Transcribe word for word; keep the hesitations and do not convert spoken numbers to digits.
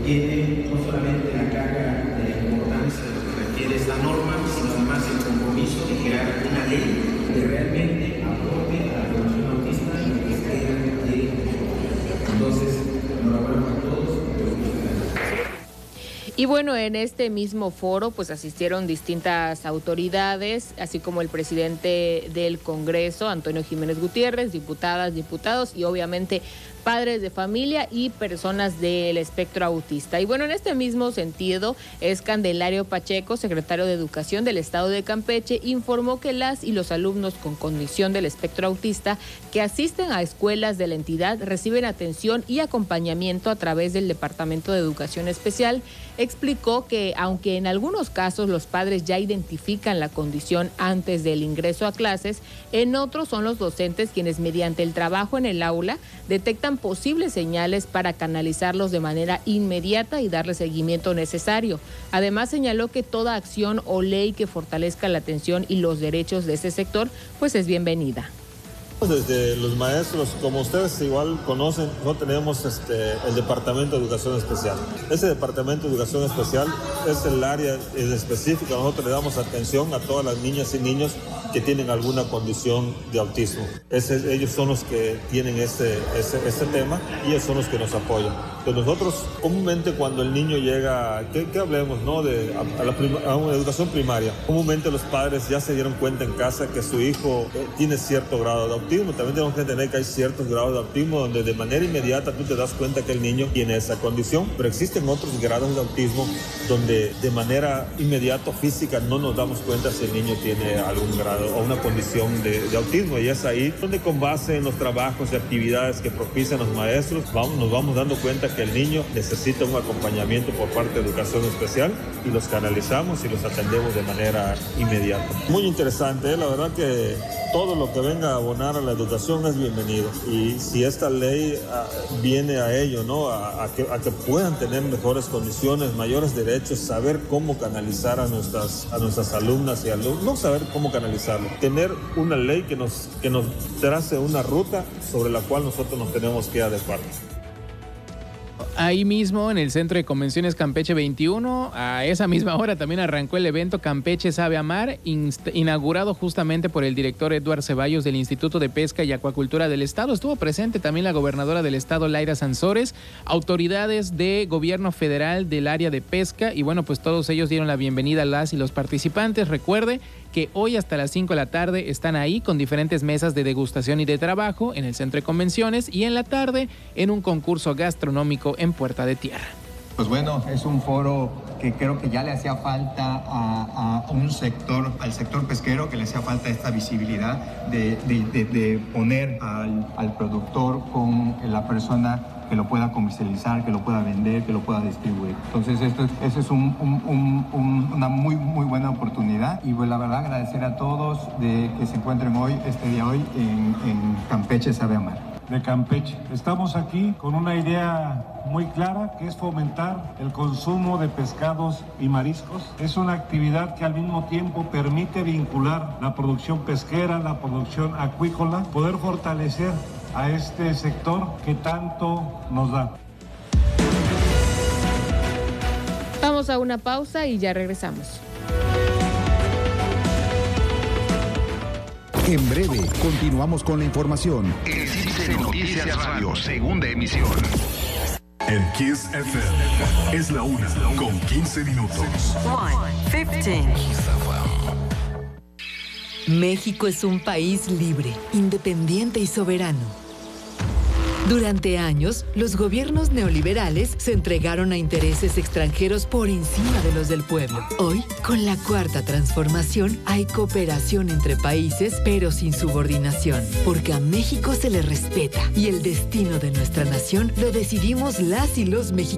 tiene no solamente la carga de la importancia de lo que requiere esta norma, sino además el compromiso de crear una ley que realmente aporte a la población autista y que esté de entonces, enhorabuena a todos. Y bueno, en este mismo foro pues asistieron distintas autoridades, así como el presidente del Congreso, Antonio Jiménez Gutiérrez, diputadas, diputados y obviamente padres de familia y personas del espectro autista. Y bueno, en este mismo sentido, es Candelario Pacheco, secretario de Educación del Estado de Campeche, informó que las y los alumnos con condición del espectro autista que asisten a escuelas de la entidad reciben atención y acompañamiento a través del Departamento de Educación Especial. Explicó que aunque en algunos casos los padres ya identifican la condición antes del ingreso a clases, en otros son los docentes quienes mediante el trabajo en el aula detectan posibles señales para canalizarlos de manera inmediata y darle seguimiento necesario. Además señaló que toda acción o ley que fortalezca la atención y los derechos de ese sector pues es bienvenida. Desde los maestros, como ustedes igual conocen, no tenemos este, el Departamento de Educación Especial. Ese Departamento de Educación Especial es el área específica. Nosotros le damos atención a todas las niñas y niños que tienen alguna condición de autismo. Ese, ellos son los que tienen este, este, este tema y ellos son los que nos apoyan. Entonces nosotros comúnmente cuando el niño llega, ¿qué, qué hablemos, no? De, a, a, la prima, a una educación primaria, comúnmente los padres ya se dieron cuenta en casa que su hijo eh, tiene cierto grado de autismo. También tenemos que entender que hay ciertos grados de autismo donde de manera inmediata tú te das cuenta que el niño tiene esa condición, pero existen otros grados de autismo donde de manera inmediata física no nos damos cuenta si el niño tiene algún grado o una condición de, de autismo, y es ahí donde con base en los trabajos y actividades que propician los maestros vamos, nos vamos dando cuenta que el niño necesita un acompañamiento por parte de Educación Especial y los canalizamos y los atendemos de manera inmediata. Muy interesante, ¿eh? La verdad que todo lo que venga a abonar a la educación es bienvenido, y si esta ley uh, viene a ello, ¿no? A, a, que, a que puedan tener mejores condiciones, mayores derechos, saber cómo canalizar a nuestras, a nuestras alumnas y alumnos, no saber cómo canalizarlo, tener una ley que nos, que nos trace una ruta sobre la cual nosotros nos tenemos que adecuar. Ahí mismo, en el Centro de Convenciones Campeche veintiuno, a esa misma hora también arrancó el evento Campeche Sabe Amar, inst- inaugurado justamente por el director Eduardo Ceballos del Instituto de Pesca y Acuacultura del Estado. Estuvo presente también la gobernadora del Estado, Laira Sansores, autoridades de gobierno federal del área de pesca, y bueno, pues todos ellos dieron la bienvenida a las y los participantes. Recuerde que hoy hasta las cinco de la tarde están ahí con diferentes mesas de degustación y de trabajo en el Centro de Convenciones, y en la tarde en un concurso gastronómico en Puerta de Tierra. Pues bueno, es un foro que creo que ya le hacía falta a, a un sector, al sector pesquero, que le hacía falta esta visibilidad de, de, de, de poner al, al productor con la persona que lo pueda comercializar, que lo pueda vender, que lo pueda distribuir. Entonces, esto es, eso es un, un, un, un, una muy, muy buena oportunidad, y pues la verdad agradecer a todos de que se encuentren hoy, este día hoy, en, en Campeche Sabe Amar. De Campeche. Estamos aquí con una idea muy clara, que es fomentar el consumo de pescados y mariscos. Es una actividad que al mismo tiempo permite vincular la producción pesquera, la producción acuícola, poder fortalecer a este sector que tanto nos da. Vamos a una pausa y ya regresamos. En breve, continuamos con la información. Existe Noticias Radio, segunda emisión. En Kiss F M es la una con quince minutos. México es un país libre, independiente y soberano. Durante años, los gobiernos neoliberales se entregaron a intereses extranjeros por encima de los del pueblo. Hoy, con la Cuarta Transformación, hay cooperación entre países, pero sin subordinación, porque a México se le respeta y el destino de nuestra nación lo decidimos las y los mexicanos.